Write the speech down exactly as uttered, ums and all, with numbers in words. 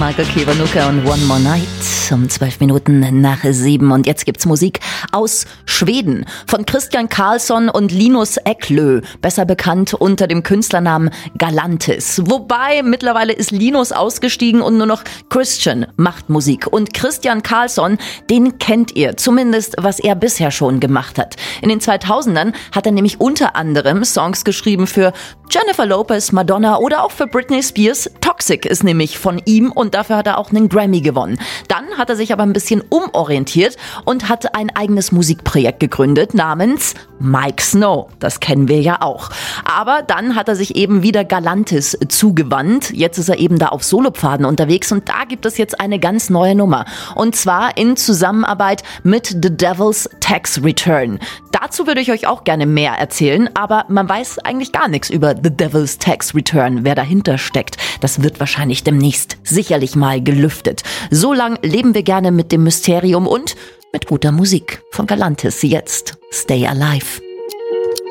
Michael Kiwanuka und One More Night um zwölf Minuten nach sieben. Und jetzt gibt's Musik aus Schweden von Christian Karlsson und Linus Eklö, besser bekannt unter dem Künstlernamen Galantis. Wobei mittlerweile ist Linus ausgestiegen und nur noch Christian macht Musik. Und Christian Karlsson, den kennt ihr, zumindest was er bisher schon gemacht hat. In den zweitausendern hat er nämlich unter anderem Songs geschrieben für Jennifer Lopez, Madonna oder auch für Britney Spears. Toxic ist nämlich von ihm und dafür hat er auch einen Grammy gewonnen. Dann hat er sich aber ein bisschen umorientiert und hat ein eigenes Musikprojekt gegründet namens Mike Snow. Das kennen wir ja auch. Aber dann hat er sich eben wieder Galantis zugewandt. Jetzt ist er eben da auf Solopfaden unterwegs und da gibt es jetzt eine ganz neue Nummer. Und zwar in Zusammenarbeit mit The Devil's Tax Return. Dazu würde ich euch auch gerne mehr erzählen, aber man weiß eigentlich gar nichts über The Devil's Tax Return, wer dahinter steckt. Das wird wahrscheinlich demnächst sicherlich mal gelüftet. So lang leben wir gerne mit dem Mysterium und mit guter Musik von Galantis. Jetzt Stay Alive.